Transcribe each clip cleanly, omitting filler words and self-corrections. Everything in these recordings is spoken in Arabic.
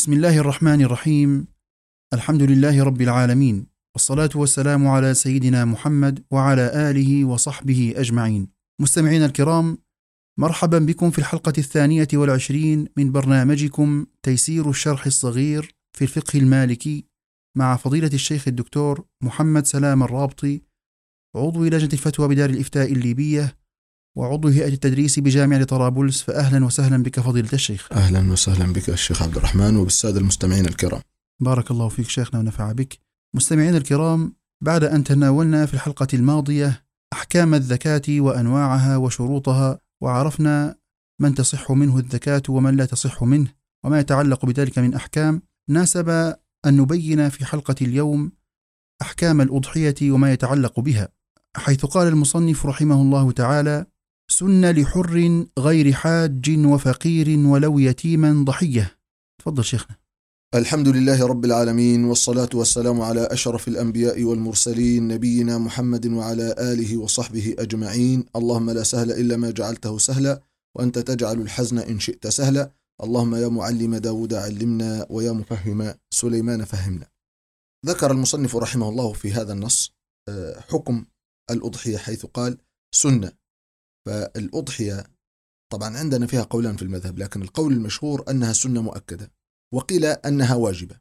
بسم الله الرحمن الرحيم. الحمد لله رب العالمين، والصلاة والسلام على سيدنا محمد وعلى آله وصحبه أجمعين. مستمعين الكرام، مرحبا بكم في الحلقة 22 من برنامجكم تيسير الشرح الصغير في الفقه المالكي مع فضيلة الشيخ الدكتور محمد سلام الرابطي، عضو لجنة الفتوى بدار الإفتاء الليبية وعضو هيئة التدريس بجامعة طرابلس. فأهلا وسهلا بك فضيلة الشيخ. أهلا وسهلا بك الشيخ عبد الرحمن وبالسادة المستمعين الكرام. بارك الله فيك شيخنا ونفع بك. مستمعين الكرام، بعد أن تناولنا في الحلقة الماضية أحكام الزكاة وأنواعها وشروطها، وعرفنا من تصح منه الزكاة ومن لا تصح منه وما يتعلق بذلك من أحكام، ناسب أن نبين في حلقة اليوم أحكام الأضحية وما يتعلق بها، حيث قال المصنف رحمه الله تعالى: سن لحر غير حاج وفقير ولو يتيما ضحية. تفضل شيخنا. الحمد لله رب العالمين، والصلاة والسلام على أشرف الأنبياء والمرسلين نبينا محمد وعلى آله وصحبه أجمعين. اللهم لا سهل إلا ما جعلته سهلا، وأنت تجعل الحزن إن شئت سهلا. اللهم يا معلم داود علمنا، ويا مفهم سليمان فهمنا. ذكر المصنف رحمه الله في هذا النص حكم الأضحية، حيث قال سنة. فالأضحية طبعا عندنا فيها قولان في المذهب، لكن القول المشهور أنها سنة مؤكدة، وقيل أنها واجبة،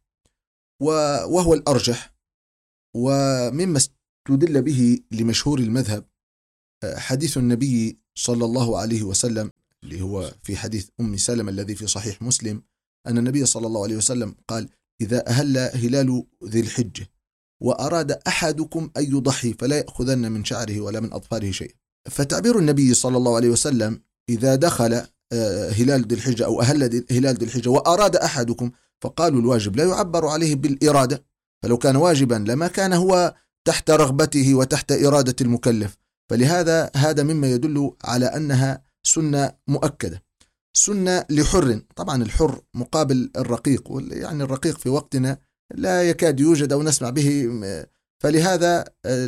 وهو الأرجح. ومما استدل به لمشهور المذهب حديث النبي صلى الله عليه وسلم، اللي هو في حديث أم سلمة الذي في صحيح مسلم، أن النبي صلى الله عليه وسلم قال: إذا أهل هلال ذي الحجة وأراد أحدكم أن يضحي فلا يأخذن من شعره ولا من أظفاره شيء. فتعبير النبي صلى الله عليه وسلم إذا دخل هلال ذي الحجة أو أهل هلال ذي الحجة وأراد أحدكم، فقالوا الواجب لا يعبر عليه بالإرادة، فلو كان واجبا لما كان هو تحت رغبته وتحت إرادة المكلف. فلهذا هذا مما يدل على أنها سنة مؤكدة. سنة لحر، طبعا الحر مقابل الرقيق، يعني الرقيق في وقتنا لا يكاد يوجد أو نسمع به، فلهذا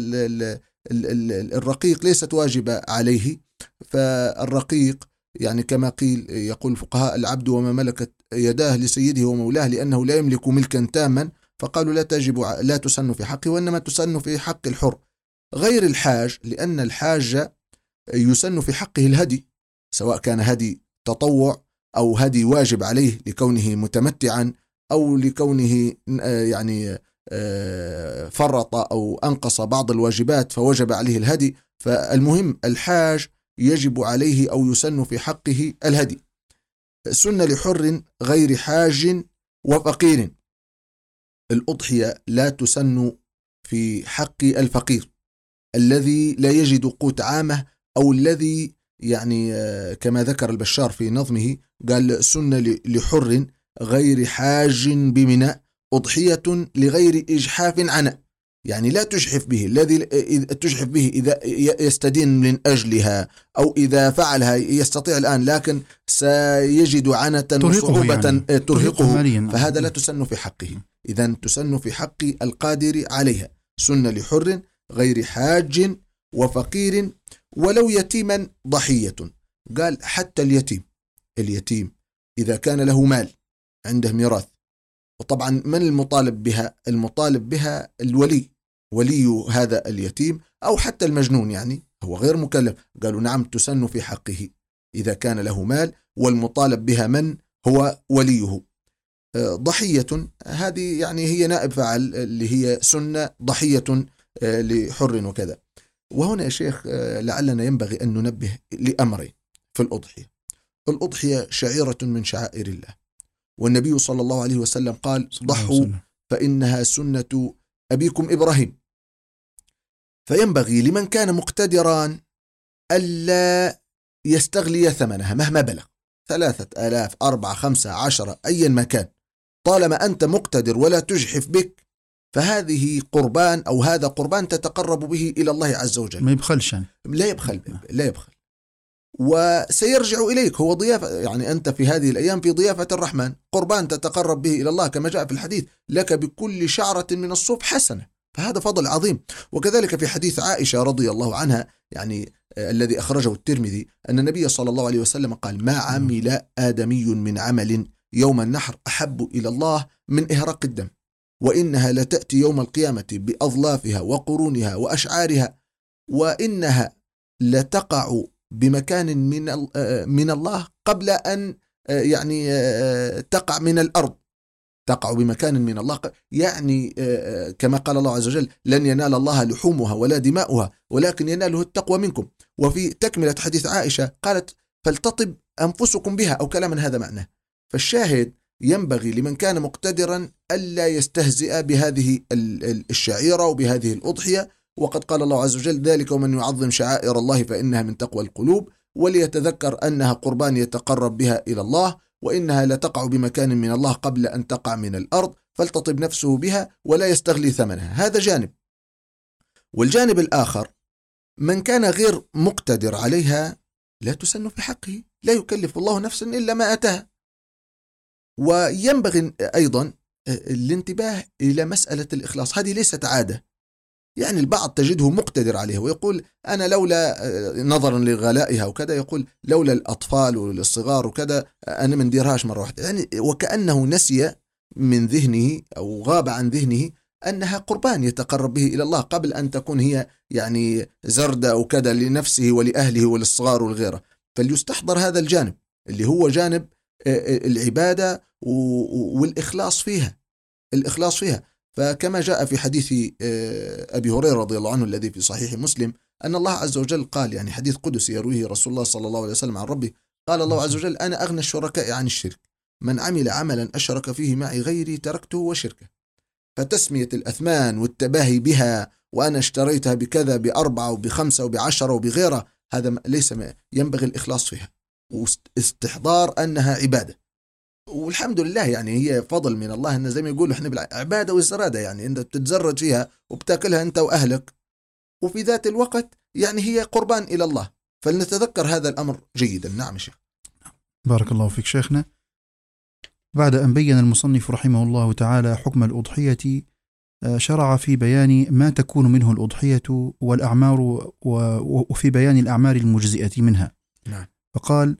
الرقيق ليست واجبة عليه. فالرقيق يعني كما قيل، يقول الفقهاء: العبد وما ملكت يداه لسيده ومولاه، لأنه لا يملك ملكا تاما، فقالوا لا تسن في حقه، وإنما تسن في حق الحر. غير الحاج، لأن الحاج يسن في حقه الهدي، سواء كان هدي تطوع أو هدي واجب عليه لكونه متمتعا، أو لكونه يعني فرط أو أنقص بعض الواجبات فوجب عليه الهدي. فالمهم الحاج يجب عليه أو يسن في حقه الهدي. سن لحر غير حاج وفقير. الأضحية لا تسن في حق الفقير الذي لا يجد قوت عامه، أو الذي يعني كما ذكر البشار في نظمه قال: سن لحر غير حاج بمنى أضحية لغير إجحاف عنا. يعني لا تجحف به، الذي تجحف به إذا يستدين من أجلها أو إذا فعلها يستطيع الآن، لكن سيجد عنة وصعوبة يعني ترهقه، فهذا لا تسن في حقه. إذن تسن في حق القادر عليها. سن لحر غير حاج وفقير ولو يتيما ضحية. قال حتى اليتيم إذا كان له مال عنده ميراث، وطبعا من المطالب بها؟ المطالب بها ولي هذا اليتيم، أو حتى المجنون، يعني هو غير مكلف. قالوا نعم تسن في حقه إذا كان له مال، والمطالب بها من هو وليه. ضحية هذه يعني هي نائب فاعل، اللي هي سنة ضحية لحر وكذا. وهنا يا شيخ لعلنا ينبغي أن ننبه لأمرين في الأضحية. الأضحية شعيرة من شعائر الله، والنبي صلى الله عليه وسلم قال: ضحوا فإنها سنة أبيكم إبراهيم. فينبغي لمن كان مقتدرا ألا يستغلي ثمنها مهما بلغ، 3000 4 5 10 أيا ما كان، طالما أنت مقتدر ولا تجحف بك، فهذه قربان أو هذا قربان تتقرب به إلى الله عز وجل. ما يبخلش، لا يبخل وسيرجع إليك، هو ضيافة. يعني أنت في هذه الأيام في ضيافة الرحمن، قربان تتقرب به إلى الله، كما جاء في الحديث: لك بكل شعرة من الصوف حسنة. فهذا فضل عظيم. وكذلك في حديث عائشة رضي الله عنها، يعني الذي أخرجه الترمذي، أن النبي صلى الله عليه وسلم قال: ما عمل آدمي من عمل يوم النحر أحب إلى الله من إهراق الدم، وإنها لتأتي يوم القيامة بأظلافها وقرونها وأشعارها، وإنها لتقع بمكان من الله قبل أن يعني تقع من الأرض، تقع بمكان من الله، يعني كما قال الله عز وجل: لن ينال الله لحومها ولا دماؤها ولكن يناله التقوى منكم. وفي تكملة حديث عائشة قالت: فلتطب أنفسكم بها، أو كلام هذا معناه. فالشاهد ينبغي لمن كان مقتدرا ألا يستهزئ بهذه الشعيرة وبهذه الأضحية، وقد قال الله عز وجل: ذلك ومن يعظم شعائر الله فإنها من تقوى القلوب، وليتذكر أنها قربان يتقرب بها إلى الله، وإنها لتقع بمكان من الله قبل أن تقع من الأرض، فلتطب نفسه بها ولا يستغلي ثمنها. هذا جانب. والجانب الآخر: من كان غير مقتدر عليها لا تسن في حقه، لا يكلف الله نفسا إلا ما أتاها. وينبغي أيضا الانتباه إلى مسألة الإخلاص، هذه ليست عادة. يعني البعض تجده مقتدر عليها ويقول: أنا لولا، نظرا لغلائها وكذا، يقول لولا الأطفال والصغار وكذا أنا من ديرهاش مرة واحدة، يعني وكأنه نسي من ذهنه أو غاب عن ذهنه أنها قربان يتقرب به إلى الله قبل أن تكون هي يعني زردة أو كذا لنفسه ولأهله وللصغار والغيرة. فليستحضر هذا الجانب اللي هو جانب العبادة والإخلاص فيها، الإخلاص فيها. فكما جاء في حديث أبي هريرة رضي الله عنه الذي في صحيح مسلم أن الله عز وجل قال، يعني حديث قدسي يرويه رسول الله صلى الله عليه وسلم عن ربه، قال الله عز وجل: أنا أغنى الشركاء عن الشرك، من عمل عملا أشرك فيه معي غيري تركته وشركه. فتسمية الأثمان والتباهي بها، وأنا اشتريتها بكذا ب4 وب5 وب10 وبغيرها، هذا ليس ينبغي الإخلاص فيها، واستحضار أنها عبادة. والحمد لله يعني هي فضل من الله، أن زي ما يقولوا إحنا بالعبادة والزرادة، يعني أنت بتتزرد فيها وبتاكلها أنت وأهلك، وفي ذات الوقت يعني هي قربان إلى الله. فلنتذكر هذا الأمر جيدا. نعم شيخ. بارك الله فيك شيخنا. بعد أن بين المصنف رحمه الله تعالى حكم الأضحية، شرع في بيان ما تكون منه الأضحية والأعمار، وفي بيان الأعمار المجزئة منها. نعم. فقال: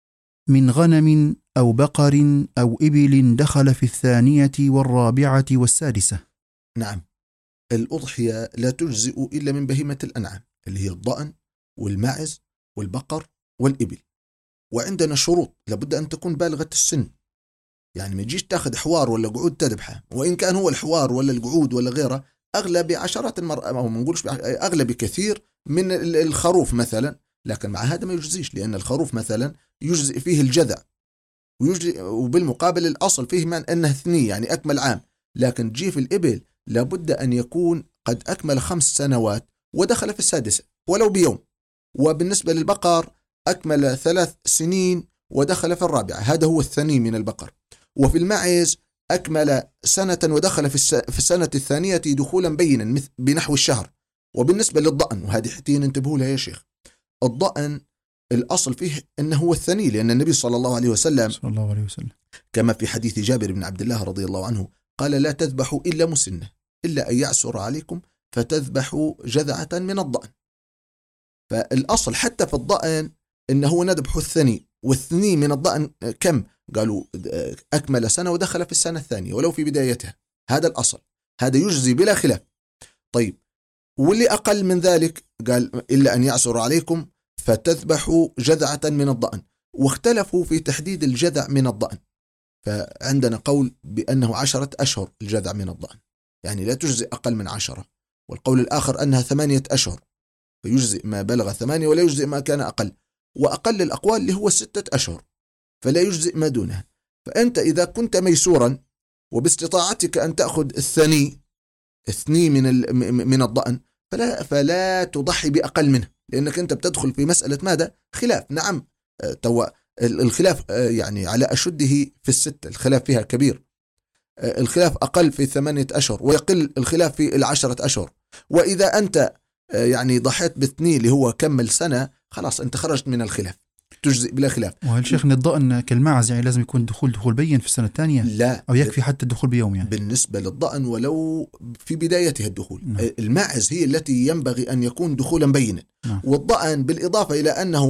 من غنم أو بقر أو إبل دخل في 2 والرابعة والسادسة. نعم. الأضحية لا تجزئ إلا من بهيمة الأنعام اللي هي الضأن والماعز والبقر والإبل. وعندنا شروط، لابد أن تكون بالغة السن، يعني ما تجيش تاخذ حوار ولا قعود تذبحه، وإن كان هو الحوار ولا القعود ولا غيره أغلى بعشرات المرة، أو ما نقولش أغلى بكثير من الخروف مثلا، لكن مع هذا ما يجزيش، لأن الخروف مثلا يجزئ فيه الجذع، وبالمقابل الأصل فيه من أنه 2 يعني أكمل عام. لكن تجي في الإبل لابد أن يكون قد أكمل 5 سنوات ودخل في السادسة ولو بيوم. وبالنسبة للبقر أكمل 3 سنين ودخل في الرابعة، هذا هو الثاني من البقر. وفي الماعز أكمل سنة ودخل في السنة الثانية دخولا بينا بنحو الشهر. وبالنسبة للضأن، وهذه حتين انتبهوا لها يا شيخ، الضأن الأصل فيه أنه هو الثاني، لأن النبي صلى الله عليه وسلم كما في حديث جابر بن عبد الله رضي الله عنه قال: لا تذبحوا إلا مسنة إلا أن يعسر عليكم فتذبحوا جذعة من الضأن. فالأصل حتى في الضأن أنه نذبح الثاني، والثاني من الضأن كم؟ قالوا أكمل سنة ودخل في السنة الثانية ولو في بدايتها، هذا الأصل، هذا يجزي بلا خلاف. طيب، واللي أقل من ذلك قال: إلا أن يعسر عليكم فتذبحوا جذعة من الضأن. واختلفوا في تحديد الجذع من الضأن، فعندنا قول بأنه 10 أشهر الجذع من الضأن، يعني لا تجزئ أقل من 10، والقول الآخر أنها 8 أشهر فيجزئ ما بلغ 8 ولا يجزئ ما كان أقل، وأقل الأقوال اللي هو 6 أشهر فلا يجزئ ما دونها. فأنت إذا كنت ميسورا وباستطاعتك أن تأخذ الثاني من الضأن فلا تضحي بأقل منه، لأنك أنت بتدخل في مسألة ماذا؟ خلاف. نعم، الخلاف يعني على أشده في 6، الخلاف فيها كبير، الخلاف أقل في 8 أشهر ويقل الخلاف في 10 أشهر. وإذا أنت يعني ضحيت ب2 اللي هو كمل سنة، خلاص أنت خرجت من الخلاف، تجزئ بلا خلاف. وهل شيخ الضأن كالماعز يعني لازم يكون دخول بين في السنة الثانية؟ لا، أو يكفي حتى الدخول بيوم يعني؟ بالنسبة للضأن ولو في بدايتها الدخول. الماعز هي التي ينبغي أن يكون دخولا بينا. والضأن بالإضافة إلى أنه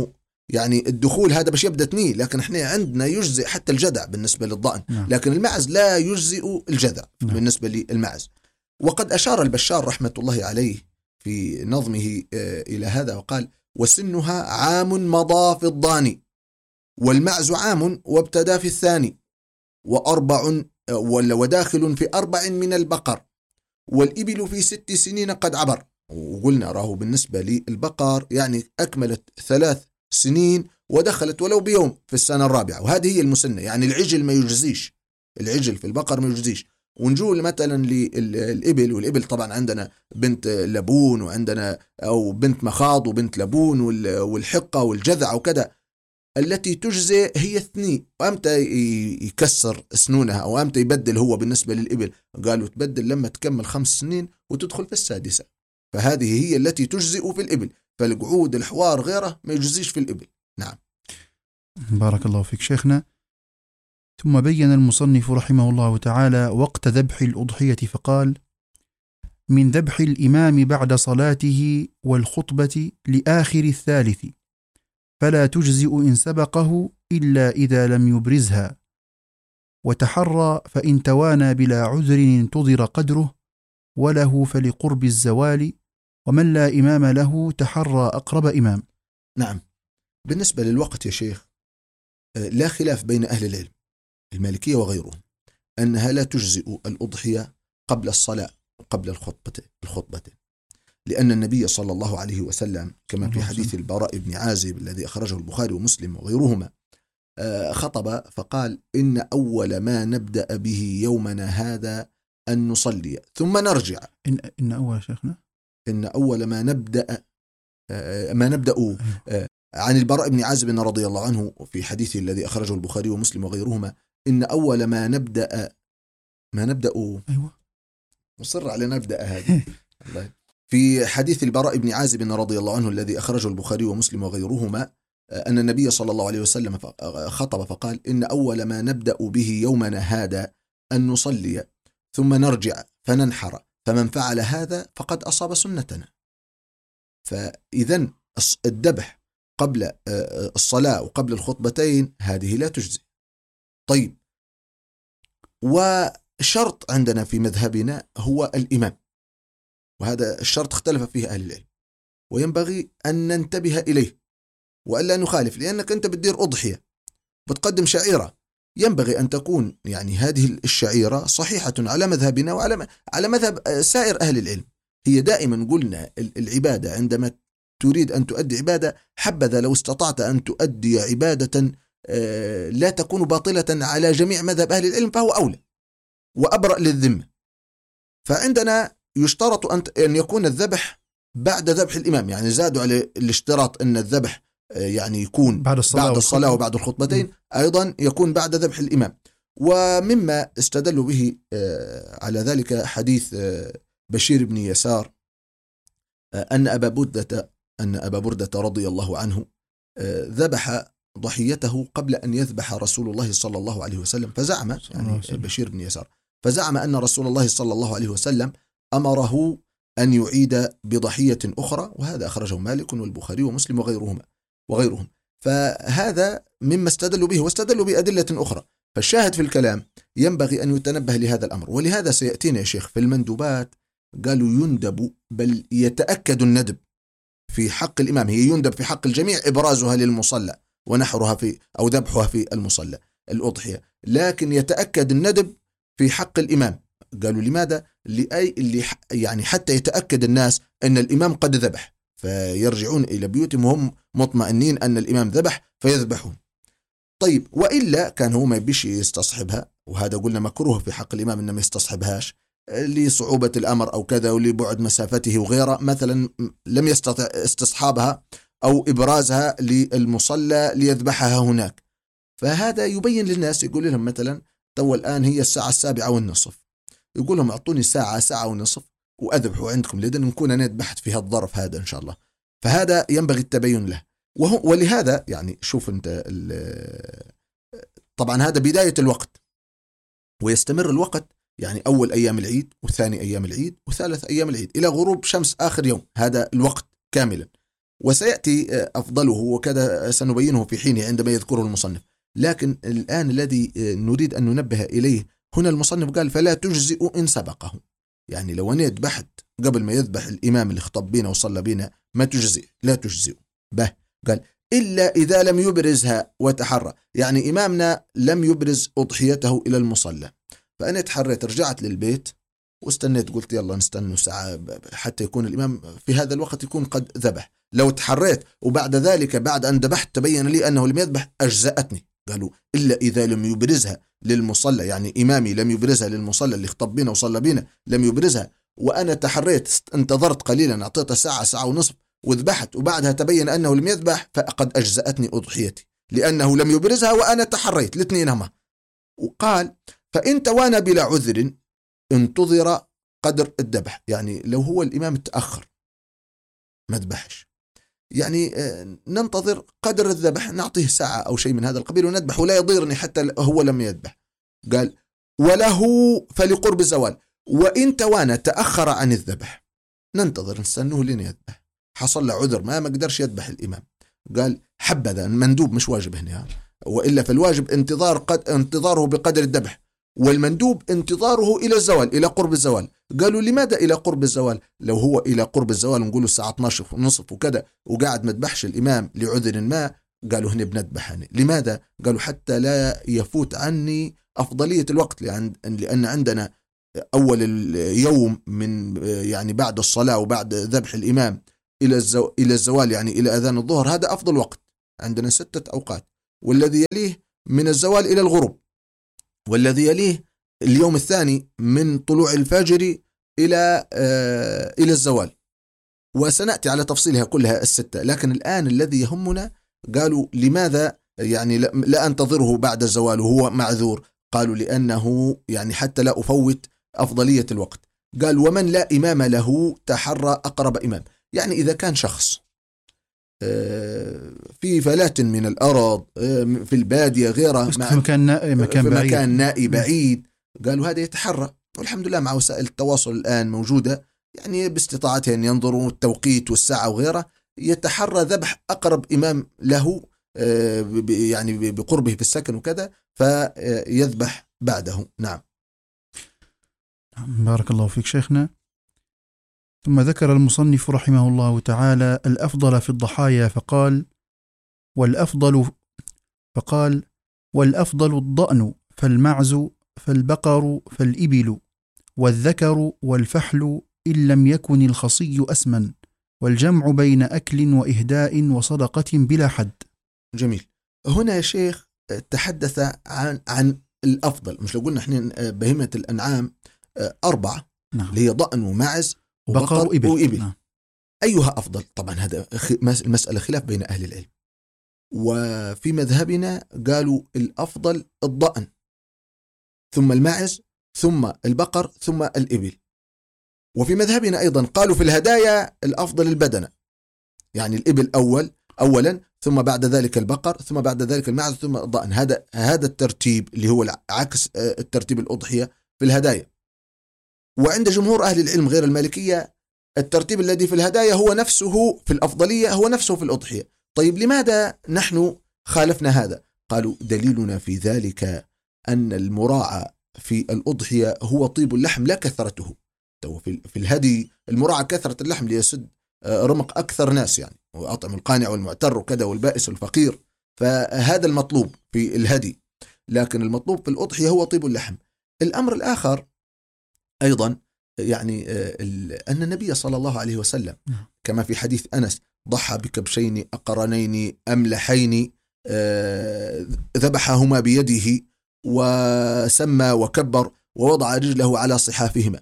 يعني الدخول هذا باش يبدأ تني، لكن احنا عندنا يجزئ حتى الجذع بالنسبة للضأن، لكن المعز لا يجزئ الجذع بالنسبة للمعز. وقد أشار البشار رحمة الله عليه في نظمه إلى هذا وقال: وسنها عام مضى في الضاني، والمعز عام وابتدى في الثاني، وأربع وداخل في 4 من البقر، والإبل في 6 سنين قد عبر. وقلنا راه بالنسبة للبقر يعني أكملت 3 سنين ودخلت ولو بيوم في السنة الرابعة، وهذه هي المسنة. يعني العجل ما يجزيش، العجل في البقر ما يجزيش. ونجول مثلا للإبل، والإبل طبعا عندنا بنت لبون، وعندنا أو بنت مخاض وبنت لبون والحقة والجذع وكذا، التي تجزي هي 2. وأمتى يكسر سنونها أو أمتى يبدل هو بالنسبة للإبل؟ قالوا تبدل لما تكمل 5 سنين وتدخل في السادسة، فهذه هي التي تجزئ في الإبل. فالقعود الحوار غيره ما يجزيش في الإبل. نعم. بارك الله فيك شيخنا. ثم بين المصنف رحمه الله تعالى وقت ذبح الأضحية فقال: من ذبح الإمام بعد صلاته والخطبة لآخر الثالث، فلا تجزئ إن سبقه إلا إذا لم يبرزها، وتحرى فإن توانى بلا عذر انتظر قدره، وله فلقرب الزوال، ومن لا إمام له تحرى أقرب إمام. نعم. بالنسبة للوقت يا شيخ لا خلاف بين أهل العلم المالكية وغيرهم أنها لا تجزئ الأضحية قبل الصلاة وقبل الخطبة، لأن النبي صلى الله عليه وسلم كما في حديث البراء بن عازب الذي أخرجه البخاري ومسلم وغيرهما خطب فقال: إن أول ما نبدأ به يومنا هذا أن نصلي ثم نرجع. إن أول شيخنا إن أول ما نبدأ عن البراء بن عازب رضي الله عنه في حديث الذي أخرجه البخاري ومسلم وغيرهما: إن أول ما نبدأ أيوة مصر على نبدأ هذه في حديث البراء بن عازب رضي الله عنه الذي أخرجه البخاري ومسلم وغيرهما أن النبي صلى الله عليه وسلم خطب فقال: إن أول ما نبدأ به يومنا هذا أن نصلي ثم نرجع فننحر، فمن فعل هذا فقد أصاب سنتنا. فإذن الذبح قبل الصلاة وقبل الخطبتين هذه لا تجزي. طيب، وشرط عندنا في مذهبنا هو الإمام، وهذا الشرط اختلف فيه أهل العلم، وينبغي أن ننتبه إليه وألا نخالف، لأنك أنت بتدير أضحية بتقدم شعيرة، ينبغي أن تكون يعني هذه الشعيرة صحيحة على مذهبنا وعلى مذهب سائر أهل العلم. هي دائما قلنا العبادة عندما تريد أن تؤدي عبادة، حبذا لو استطعت أن تؤدي عبادة لا تكون باطلة على جميع مذهب أهل العلم فهو أولى وأبرأ للذمة. فعندنا يشترط أن يكون الذبح بعد ذبح الإمام، يعني زادوا على الاشتراط أن الذبح يعني يكون بعد الصلاة وبعد الخطبتين، أيضا يكون بعد ذبح الإمام. ومما استدلوا به على ذلك حديث بشير بن يسار أن أبا بردة رضي الله عنه ذبح ضحيته قبل أن يذبح رسول الله صلى الله عليه وسلم، فزعم يعني بشير بن يسار فزعم أن رسول الله صلى الله عليه وسلم أمره أن يعيد بضحية أخرى، وهذا أخرجه مالك والبخاري ومسلم وغيرهم. فهذا مما استدلوا به، واستدلوا بأدلة أخرى. فالشاهد في الكلام ينبغي أن يتنبه لهذا الأمر. ولهذا سيأتينا يا شيخ في المندوبات قالوا يندب، بل يتأكد الندب في حق الإمام، هي يندب في حق الجميع إبرازها للمصلى ونحرها أو ذبحها في المصلى الأضحية، لكن يتأكد الندب في حق الإمام. قالوا لماذا؟ يعني حتى يتأكد الناس أن الإمام قد ذبح، فيرجعون إلى بيوتهم وهم مطمئنين أن الإمام ذبح فيذبحون. طيب، وإلا كان هو ما يبيش يستصحبها، وهذا قلنا مكروه في حق الإمام إنه ما يستصحبهاش لصعوبة الأمر أو كذا ولبعد مسافته وغيره، مثلا لم يستطع استصحابها أو إبرازها للمصلى ليذبحها هناك. فهذا يبين للناس، يقول لهم مثلا تو الآن هي الساعة 7:30، يقول لهم أعطوني ساعة ونصف وأذبحوا عندكم لدن نكون أنا ذبحت في هذا الظرف هذا إن شاء الله. فهذا ينبغي التبين له. ولهذا يعني شوف أنت طبعا هذا بداية الوقت، ويستمر الوقت يعني أول أيام العيد وثاني أيام العيد وثالث أيام العيد إلى غروب شمس آخر يوم، هذا الوقت كاملا. وسيأتي أفضله وكذا سنبينه في حينه عندما يذكره المصنف. لكن الآن الذي نريد أن ننبه إليه هنا المصنف قال فلا تجزئ إن سبقه، يعني لو أنا ذبحت قبل ما يذبح الإمام اللي خطب بينا وصلى بينا ما تجزئ، لا تجزئ به. قال إلا إذا لم يبرزها وتحرى، يعني إمامنا لم يبرز أضحيته إلى المصلى، فأنا تحريت رجعت للبيت واستنيت، قلت يلا نستنى ساعة حتى يكون الإمام في هذا الوقت يكون قد ذبح. لو تحريت وبعد ذلك بعد أن ذبحت تبين لي أنه لم يذبح أجزأتني. قالوا إلا إذا لم يبرزها للمصلى، يعني إمامي لم يبرزها للمصلى اللي خطب بينا وصلى بينا لم يبرزها، وأنا تحريت انتظرت قليلا أعطيتها ساعة ساعة ونصف وذبحت وبعدها تبين أنه لم يذبح فقد أجزأتني أضحيتي لأنه لم يبرزها وأنا تحريت الاثنينهما. وقال فإن توانى بلا عذر انتظر قدر الذبح، يعني لو هو الإمام تأخر ما ذبحش يعني ننتظر قدر الذبح، نعطيه ساعة أو شيء من هذا القبيل وندبح ولا يضيرني حتى هو لم يذبح. قال وله فلقرب الزوال، وإن توانى تأخر عن الذبح ننتظر نستنوه لين يذبح، حصل له عذر ما قدرش يذبح الإمام. قال حبذا المندوب مش واجب هنا، وإلا فالواجب انتظاره بقدر الذبح، والمندوب انتظاره إلى الزوال إلى قرب الزوال. قالوا لماذا إلى قرب الزوال؟ لو هو إلى قرب الزوال نقول الساعة 12:30 وكذا وقاعد ما ذبحش الإمام لعذر ما، قالوا هنا بنذبح هنا. لماذا؟ قالوا حتى لا يفوت عني أفضلية الوقت، لأن عندنا أول اليوم من يعني بعد الصلاة وبعد ذبح الإمام إلى الزوال يعني إلى أذان الظهر، هذا أفضل وقت، عندنا 6 أوقات، والذي يليه من الزوال إلى الغروب، والذي يليه اليوم الثاني من طلوع الفجر إلى الزوال، وسنأتي على تفصيلها كلها 6. لكن الآن الذي يهمنا قالوا لماذا يعني لا أنتظره بعد الزوال وهو معذور؟ قالوا لأنه يعني حتى لا أفوت أفضلية الوقت. قال ومن لا إمام له تحرى أقرب إمام، يعني إذا كان شخص في فلاة من الأرض في البادية غيره في مكان نائي بعيد، قالوا هذا يتحرى، والحمد لله مع وسائل التواصل الآن موجودة يعني باستطاعته أن ينظروا التوقيت والساعة وغيره، يتحرى ذبح أقرب إمام له يعني بقربه في السكن وكذا فيذبح بعده. نعم. بارك الله فيك شيخنا. ثم ذكر المصنف رحمه الله تعالى الأفضل في الضحايا فقال والأفضل الضأن فالمعز فالبقر فالإبل والذكر والفحل إن لم يكن الخصي أسمن، والجمع بين أكل وإهداء وصدقة بلا حد. جميل. هنا يا شيخ تحدث عن الأفضل، مش لو قلنا احنا بهيمة الأنعام 4 نعم. اللي هي ضأن ومعز بقر وإبل. نعم. أيها أفضل؟ طبعا هذا المسألة خلاف بين أهل العلم، وفي مذهبنا قالوا الأفضل الضأن ثم المعز ثم البقر ثم الإبل، وفي مذهبنا أيضا قالوا في الهدايا الأفضل البدنة، يعني الإبل أولا ثم بعد ذلك البقر ثم بعد ذلك المعز ثم الضأن. هذا الترتيب اللي هو عكس الترتيب الأضحية في الهدايا. وعند جمهور أهل العلم غير المالكية الترتيب الذي في الهدايا هو نفسه في الأفضلية هو نفسه في الأضحية. طيب لماذا نحن خالفنا هذا؟ قالوا دليلنا في ذلك أن المراعى في الأضحية هو طيب اللحم لا كثرته. في الهدي المراعى كثرة اللحم ليسد رمق أكثر ناس يعني، وأطعم القانع والمعتر وكذا والبائس والفقير، فهذا المطلوب في الهدي، لكن المطلوب في الأضحية هو طيب اللحم. الأمر الآخر أيضا يعني أن النبي صلى الله عليه وسلم كما في حديث أنس ضحى بكبشين أقرنين أملحين ذبحهما بيده وسمى وكبر ووضع رجله على صحافهما.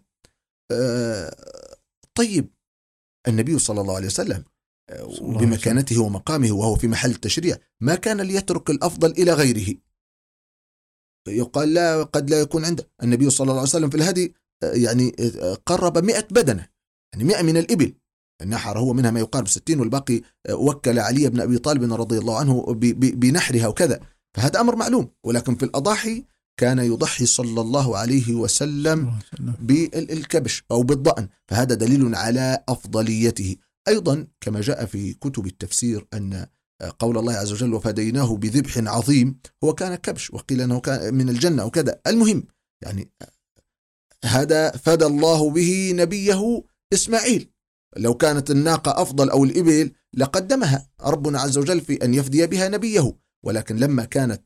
طيب النبي صلى الله عليه وسلم بمكانته ومقامه وهو في محل التشريع ما كان ليترك الأفضل إلى غيره. يقال لا قد لا يكون عنده النبي صلى الله عليه وسلم في الهدي يعني قرب 100 بدنة، يعني 100 من الإبل النحر هو منها ما يقارب 60، والباقي وكل علي بن أبي طالب رضي الله عنه بنحرها وكذا، فهذا أمر معلوم. ولكن في الأضاحي كان يضحي صلى الله عليه وسلم بالكبش أو بالضأن، فهذا دليل على أفضليته. أيضا كما جاء في كتب التفسير أن قول الله عز وجل وفديناه بذبح عظيم هو كان كبش، وقيل أنه كان من الجنة وكذا. المهم يعني هذا فدى الله به نبيه إسماعيل. لو كانت الناقة أفضل أو الإبل لقدمها ربنا عز وجل في أن يفدي بها نبيه، ولكن لما كانت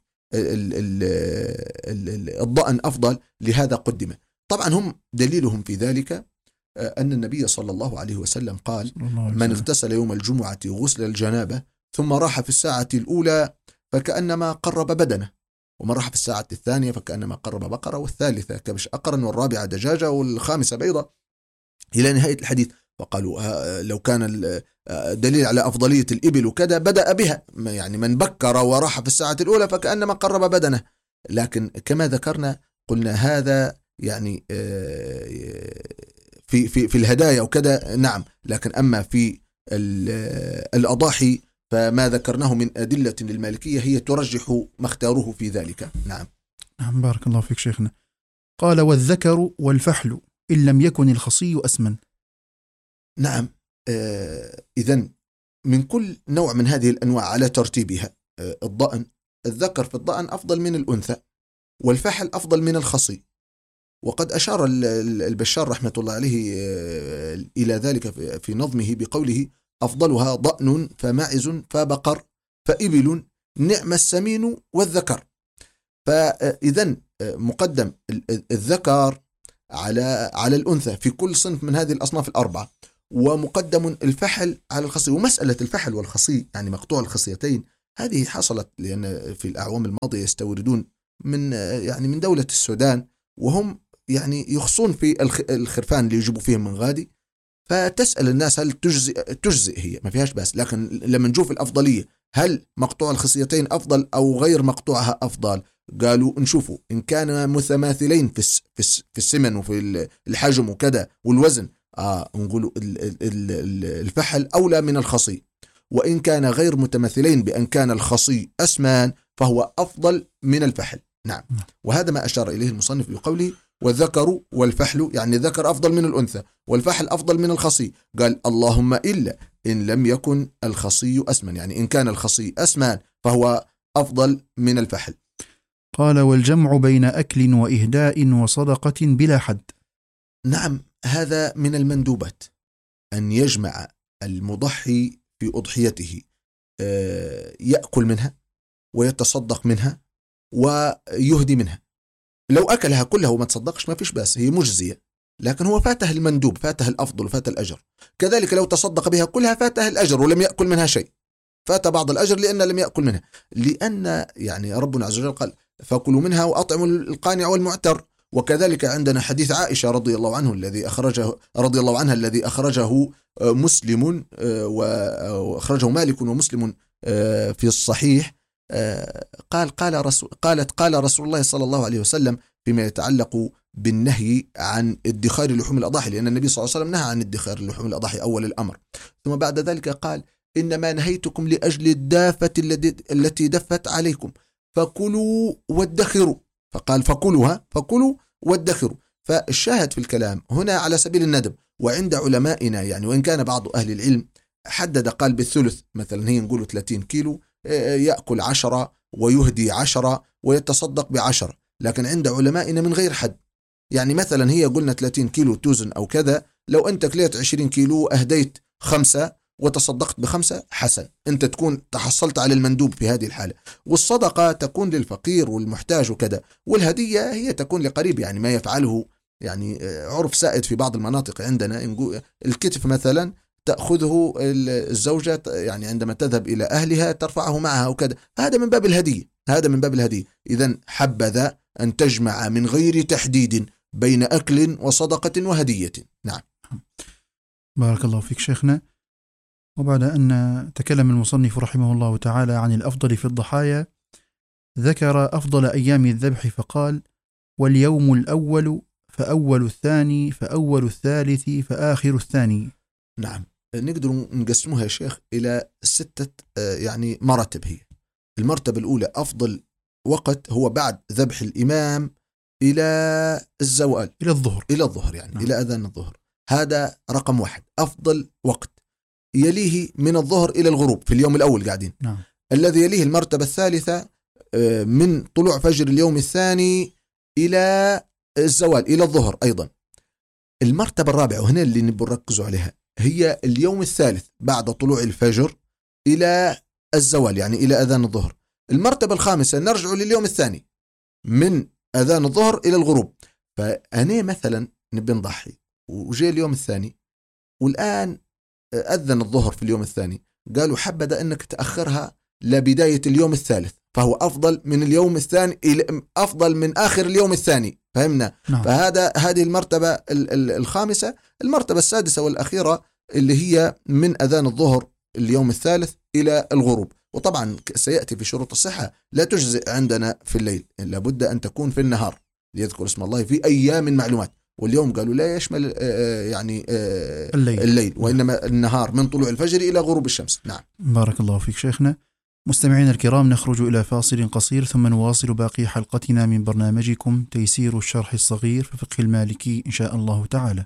الضأن أفضل لهذا قدمه. طبعا هم دليلهم في ذلك أن النبي صلى الله عليه وسلم قال من اغتسل يوم الجمعة غسل الجنابة ثم راح في الساعة الأولى فكأنما قرب بدنه، ومن راح في الساعة الثانية فكأنما قرب بقرة، والثالثة كبش أقرن، والرابعة دجاجة، والخامسة بيضة، إلى نهاية الحديث. فقالوا لو كان دليل على أفضلية الإبل وكذا بدأ بها، يعني من بكر وراح في الساعة الأولى فكأنما قرب بدنه. لكن كما ذكرنا قلنا هذا يعني في الهدايا وكذا نعم، لكن أما في الأضاحي فما ذكرناه من أدلة للمالكية هي ترجح ما اختاروه في ذلك. نعم. نعم بارك الله فيك شيخنا. قال والذكر والفحل إن لم يكن الخصي أسمن. نعم. إذن من كل نوع من هذه الأنواع على ترتيبها، الضأن، الذكر في الضأن أفضل من الأنثى، والفحل أفضل من الخصي. وقد أشار البشار رحمة الله عليه إلى ذلك في نظمه بقوله أفضلها ضأن فماعز فبقر فإبل نعم السمين والذكر. فإذن مقدم الذكر على الأنثى في كل صنف من هذه الأصناف الأربعة، ومقدم الفحل على الخصي. ومسألة الفحل والخصي يعني مقطوع الخصيتين هذه حصلت لأن في الأعوام الماضية يستوردون من دولة السودان، وهم يعني يخصون في الخرفان اللي يجيبوا فيهم من غادي. فتسأل الناس هل تجزئ هي ما فيهاش بس، لكن لما نشوف الأفضلية هل مقطوع الخصيتين أفضل أو غير مقطوعها أفضل، قالوا نشوفوا إن كان متماثلين في السمن وفي الحجم وكذا والوزن نقولوا الفحل أولى من الخصي، وإن كان غير متماثلين بأن كان الخصي أسمان فهو أفضل من الفحل. نعم. وهذا ما أشار إليه المصنف بقوله والذكر والفحل، يعني الذكر أفضل من الأنثى والفحل أفضل من الخصي. قال اللهم إلا إن لم يكن الخصي أسمن، يعني إن كان الخصي أسمان فهو أفضل من الفحل. قال والجمع بين أكل وإهداء وصدقة بلا حد. نعم، هذا من المندوبات أن يجمع المضحي في أضحيته يأكل منها ويتصدق منها ويهدي منها. لو أكلها كلها وما تصدقش ما فيش بس، هي مجزية، لكن هو فاته المندوب، فاته الأفضل وفاته الأجر. كذلك لو تصدق بها كلها فاته الأجر ولم يأكل منها شيء، فات بعض الأجر لأن لم يأكل منها، لأن يعني ربنا عز وجل قال فكلوا منها وأطعموا القانع والمعتر. وكذلك عندنا حديث عائشة رضي الله عنها الذي أخرجه مسلم وأخرجه مالك ومسلم في الصحيح. قال رسول الله صلى الله عليه وسلم فيما يتعلق بالنهي عن ادخار لحوم الأضاحي، لأن النبي صلى الله عليه وسلم نهى عن ادخار لحوم الأضاحي أول الأمر، ثم بعد ذلك قال إنما نهيتكم لأجل الدافة التي دفت عليكم فكلوا وادخروا، فقال فكلوا وادخروا. فالشاهد في الكلام هنا على سبيل الندب. وعند علمائنا يعني وإن كان بعض أهل العلم حدد قال بالثلث، مثلا هي نقول 30 كيلو يأكل 10 ويهدي 10 ويتصدق ب10، لكن عند علمائنا من غير حد. يعني مثلا هي قلنا 30 كيلو توزن أو كذا، لو أنت كليت 20 كيلو أهديت 5 وتصدقت ب5 حسن، أنت تكون تحصلت على المندوب في هذه الحالة. والصدقة تكون للفقير والمحتاج وكذا، والهدية هي تكون لقريب، يعني ما يفعله يعني عرف سائد في بعض المناطق عندنا. الكتف مثلا تأخذه الزوجة يعني عندما تذهب إلى أهلها ترفعه معها وكذا، هذا من باب الهدية. إذن حبذا أن تجمع من غير تحديد بين أكل وصدقة وهدية. نعم. بارك الله فيك شيخنا. وبعد أن تكلم المصنف رحمه الله تعالى عن الأفضل في الضحايا، ذكر أفضل أيام الذبح فقال واليوم الأول فأول الثاني فأول الثالث فآخر الثاني. نعم، نقدر نقسمها يا شيخ إلى 6 يعني مراتب. هي المرتبة الأولى أفضل وقت هو بعد ذبح الإمام إلى الزوال، إلى الظهر يعني نعم. إلى أذان الظهر، هذا رقم 1 أفضل وقت. يليه من الظهر إلى الغروب في اليوم الأول قاعدين. نعم. الذي يليه المرتبة الثالثة من طلوع فجر اليوم الثاني إلى الزوال إلى الظهر أيضا. المرتبة الرابعة وهنا اللي نبغى نركزوا عليها هي اليوم الثالث بعد طلوع الفجر إلى الزوال يعني إلى أذان الظهر. المرتبة الخامسة نرجع لليوم الثاني من أذان الظهر إلى الغروب. فأنا مثلا نبي نضحي وجاء اليوم الثاني والآن أذن الظهر في اليوم الثاني، قالوا حبذا أنك تأخرها لبداية اليوم الثالث، فهو أفضل من اليوم الثاني، أفضل من آخر اليوم الثاني. فهمنا؟ نعم. هذه المرتبة الخامسة. المرتبة السادسة والأخيرة اللي هي من أذان الظهر اليوم الثالث إلى الغروب. وطبعا سيأتي في شروط الصحة لا تجزئ عندنا في الليل، لابد أن تكون في النهار ليذكر اسم الله في أيام معلومات. واليوم قالوا لا يشمل يعني الليل وإنما النهار من طلوع الفجر إلى غروب الشمس. نعم. بارك الله فيك شيخنا. مستمعين الكرام، نخرج إلى فاصل قصير ثم نواصل باقي حلقتنا من برنامجكم تيسير الشرح الصغير في فقه المالكي إن شاء الله تعالى.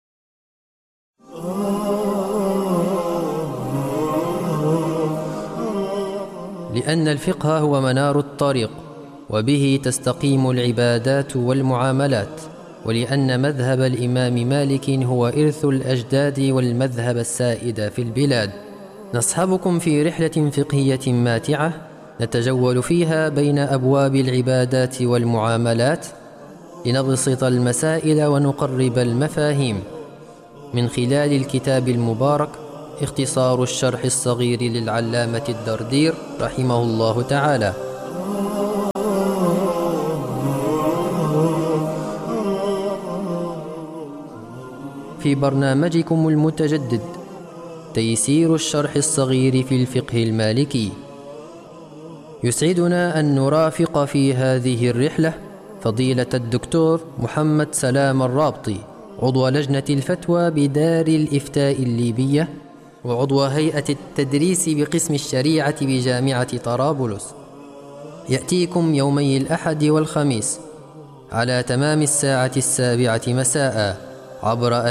لأن الفقه هو منار الطريق وبه تستقيم العبادات والمعاملات، ولأن مذهب الإمام مالك هو إرث الأجداد والمذهب السائد في البلاد. نصحبكم في رحلة فقهية ماتعة نتجول فيها بين أبواب العبادات والمعاملات لنبسط المسائل ونقرب المفاهيم من خلال الكتاب المبارك اختصار الشرح الصغير للعلامة الدردير رحمه الله تعالى. في برنامجكم المتجدد تيسير الشرح الصغير في الفقه المالكي، يسعدنا أن نرافق في هذه الرحلة فضيلة الدكتور محمد سلام الرابطي، عضو لجنة الفتوى بدار الإفتاء الليبية وعضو هيئة التدريس بقسم الشريعة بجامعة طرابلس. يأتيكم يومي الأحد والخميس على تمام الساعة 7 مساء عبر